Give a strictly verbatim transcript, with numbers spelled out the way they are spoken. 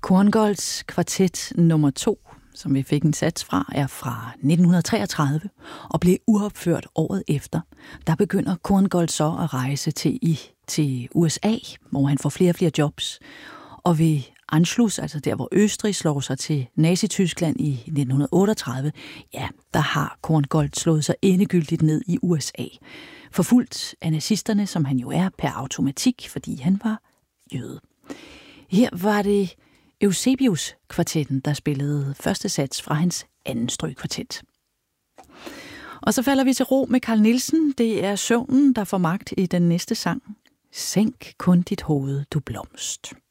Korngolds kvartet nummer to, som vi fik en sats fra, er fra nitten treogtredive og blev uopført året efter. Der begynder Korngold så at rejse til, i, til U S A, hvor han får flere og flere jobs. Og ved Anschluss, altså der hvor Østrig slår sig til Nazi-Tyskland i nitten otteogtredive, ja, der har Korngold slået sig endegyldigt ned i U S A. Forfulgt af nazisterne, som han jo er per automatik, fordi han var jøde. Her var det Eusebius-kvartetten, der spillede første sats fra hans anden strygkvartet. Og så falder vi til ro med Carl Nielsen. Det er søvnen, der får magt i den næste sang. Sænk kun dit hoved, du blomst.